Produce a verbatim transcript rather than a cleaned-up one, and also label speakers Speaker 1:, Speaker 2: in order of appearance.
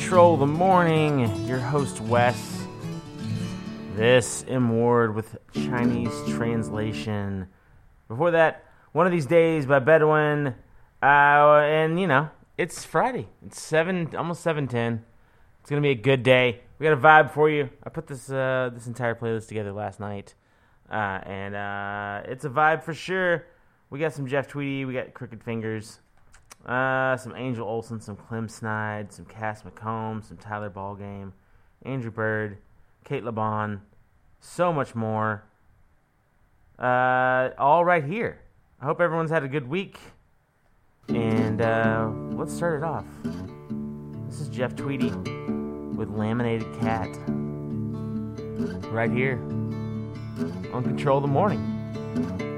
Speaker 1: Control the Morning, your host Wes. This M. Ward with Chinese translation. Before that, One of These Days by Bedouin. Uh, and, you know, it's Friday. It's seven, almost seven ten. It's going to be a good day. We got a vibe for you. I put this uh, this entire playlist together last night. Uh, and uh, it's a vibe for sure. We got some Jeff Tweedy. We got Crooked Fingers. Uh, some Angel Olsen, some Clem Snide, some Cass McComb, some Tyler Ballgame, Andrew Bird, Kate LeBon, so much more. Uh, all right here. I hope everyone's had a good week. And uh, let's start it off. This is Jeff Tweedy with Laminated Cat. Right here on Control the Morning.